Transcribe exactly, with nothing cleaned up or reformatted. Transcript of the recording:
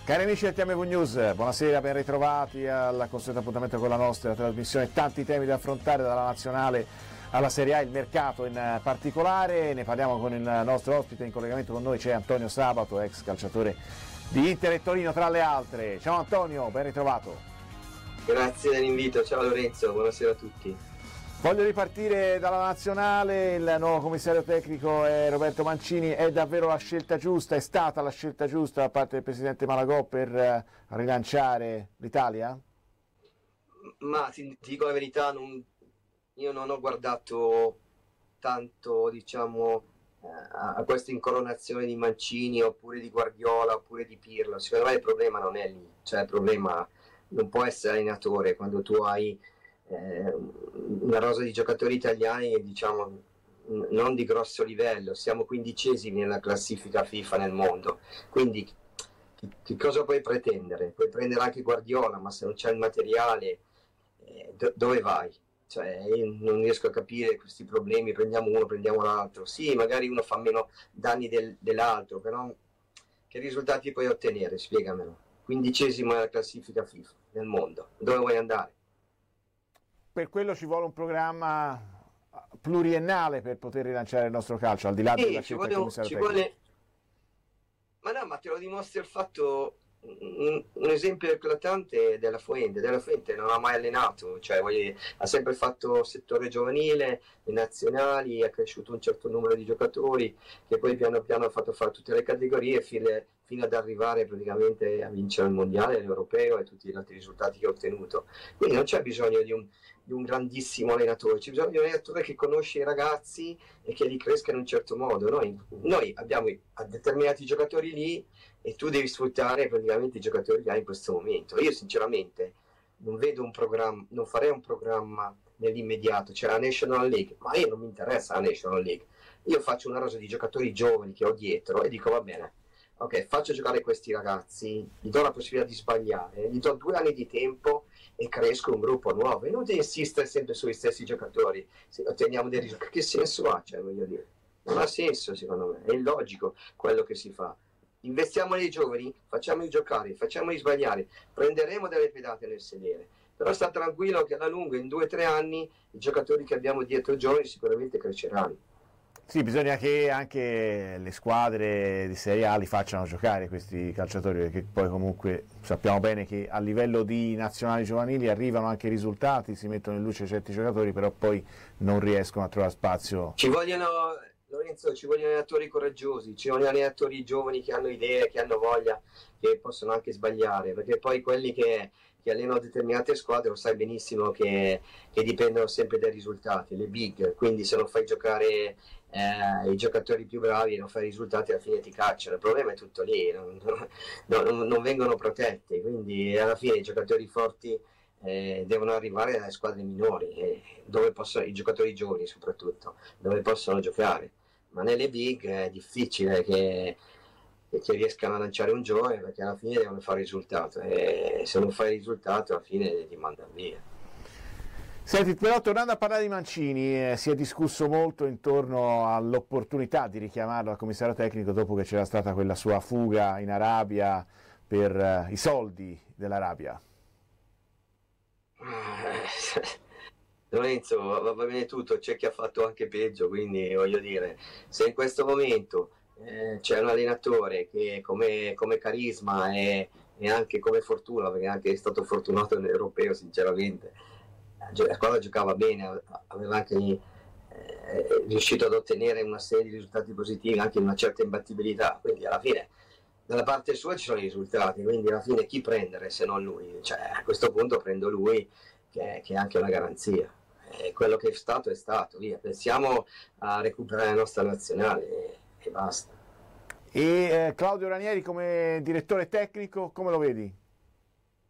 Cari amici del T M V News, buonasera, ben ritrovati al consueto appuntamento con la nostra trasmissione. Tanti temi da affrontare, dalla nazionale alla Serie A, il mercato in particolare. Ne parliamo con il nostro ospite. In collegamento con noi c'è Antonio Sabato, ex calciatore di Inter e Torino tra le altre. Ciao Antonio, ben ritrovato. Grazie dell'invito, ciao Lorenzo, buonasera a tutti. Voglio ripartire dalla nazionale. Il nuovo commissario tecnico è Roberto Mancini. È davvero la scelta giusta? È stata la scelta giusta da parte del presidente Malagò per rilanciare l'Italia? Ma ti, ti dico la verità, non, io non ho guardato tanto, diciamo, a, a questa incoronazione di Mancini oppure di Guardiola oppure di Pirlo. Secondo me il problema non è lì, cioè il problema non può essere allenatore quando tu hai eh, una rosa di giocatori italiani, diciamo, non di grosso livello. Siamo quindicesimi nella classifica FIFA nel mondo, quindi che, che cosa puoi pretendere? Puoi prendere anche Guardiola, ma se non c'è il materiale, eh, do, dove vai? Cioè, io non riesco a capire questi problemi. Prendiamo uno, prendiamo l'altro, sì, magari uno fa meno danni del, dell'altro, però che risultati puoi ottenere? Spiegamelo. Quindicesimo nella classifica FIFA nel mondo, dove vuoi andare? Per quello ci vuole un programma pluriennale per poter rilanciare il nostro calcio, al di là sì, della scelta del commissario ci tecnico. vuole... Ma no, ma te lo dimostra il fatto, un, un esempio eclatante della Fuente. Della Fuente non ha mai allenato, cioè voglio, ha sempre fatto settore giovanile, le nazionali, ha cresciuto un certo numero di giocatori che poi piano piano ha fatto fare tutte le categorie fino, fino ad arrivare praticamente a vincere il mondiale, l'europeo e tutti gli altri risultati che ha ottenuto. Quindi non c'è bisogno di un, di un grandissimo allenatore, c'è bisogno di un allenatore che conosce i ragazzi e che li cresca in un certo modo. Noi, noi abbiamo determinati giocatori lì e tu devi sfruttare praticamente i giocatori che hai in questo momento. Io sinceramente non vedo un programma, non farei un programma nell'immediato. C'è la National League, ma io non mi interessa la National League. Io faccio una rosa di giocatori giovani che ho dietro e dico va bene, ok, faccio giocare questi ragazzi, gli do la possibilità di sbagliare, gli do due anni di tempo e cresco un gruppo nuovo. E non devi insistere sempre sui stessi giocatori se otteniamo dei risultati. Che senso ha? Cioè, voglio dire, non ha senso secondo me, è illogico quello che si fa. Investiamo nei giovani, facciamoli giocare, facciamoli sbagliare, prenderemo delle pedate nel sedere, però sta tranquillo che alla lunga, in due o tre anni, i giocatori che abbiamo dietro giovani sicuramente cresceranno. Sì, bisogna che anche le squadre di Serie A li facciano giocare questi calciatori, perché poi comunque sappiamo bene che a livello di nazionali giovanili arrivano anche i risultati, si mettono in luce certi giocatori, però poi non riescono a trovare spazio. Ci vogliono... Lorenzo, ci vogliono allenatori coraggiosi, ci vogliono allenatori giovani che hanno idee, che hanno voglia, che possono anche sbagliare, perché poi quelli che, che allenano determinate squadre lo sai benissimo che, che dipendono sempre dai risultati, le big, quindi se non fai giocare eh, i giocatori più bravi e non fai risultati alla fine ti cacciano. Il problema è tutto lì, non, non, non vengono protetti, quindi alla fine i giocatori forti Eh, devono arrivare dalle squadre minori, eh, dove possono, i giocatori giovani soprattutto, dove possono giocare. Ma nelle big è difficile che, che riescano a lanciare un giovane, perché alla fine devono fare risultato e se non fai risultato alla fine ti mandano via. Senti, però tornando a parlare di Mancini, eh, si è discusso molto intorno all'opportunità di richiamarlo al commissario tecnico dopo che c'era stata quella sua fuga in Arabia per eh, i soldi dell'Arabia. Lorenzo, va bene tutto, c'è chi ha fatto anche peggio, quindi voglio dire, se in questo momento eh, c'è un allenatore che come, come carisma e, e anche come fortuna, perché anche è stato fortunato nell'europeo sinceramente, la squadra giocava bene, aveva anche eh, riuscito ad ottenere una serie di risultati positivi, anche una certa imbattibilità, quindi alla fine dalla parte sua ci sono i risultati, quindi alla fine chi prendere se non lui? Cioè, a questo punto prendo lui che, che è anche una garanzia. E quello che è stato è stato, via. Pensiamo a recuperare la nostra nazionale e, e basta. E eh, Claudio Ranieri come direttore tecnico come lo vedi?